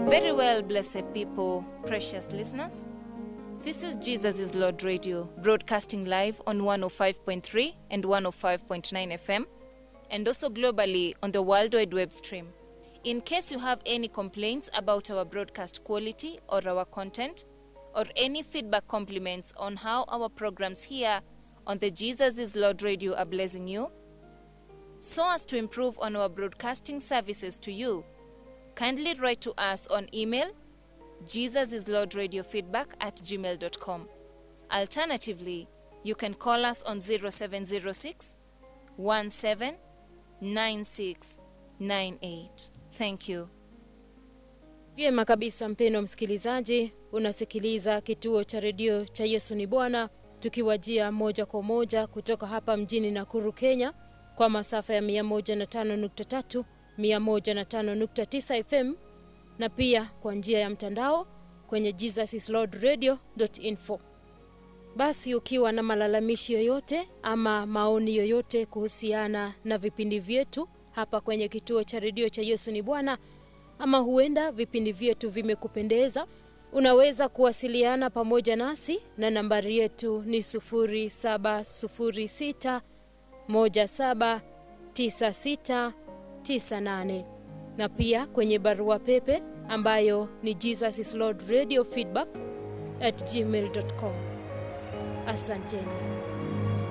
Very well, blessed people, precious listeners. This is Jesus is Lord Radio, broadcasting live on 105.3 and 105.9 FM, and also globally on the World Wide Web stream. In case you have any complaints about our broadcast quality or our content, or any feedback compliments on how our programs here on the Jesus is Lord Radio are blessing you, so as to improve on our broadcasting services to you, kindly write to us on email jesusislordradiofeedback@gmail.com. Alternatively, you can call us on 0706 179698. Thank you. Vyema kabisa mpendwa msikilizaji, unasikiliza kituo cha redio cha Yesu ni Bwana, tukiwajia moja kwa moja kutoka hapa mjini Nakuru, Kenya, kwa masafa ya 105.3, 105.9 FM, na pia kwa njia ya mtandao kwenye jesusislordradio.info. Basi ukiwa na malalamishi yoyote ama maoni yoyote kuhusiana na vipindi vyetu hapa kwenye kituo cha redio cha Yesu ni Bwana, ama huenda vipindi vyetu vimekupendeza, unaweza kuwasiliana pamoja nasi na nambari yetu ni 0706 179698, na pia kwenye barua pepe ambayo ni jesusislordradiofeedback@gmail.com. Asanteni.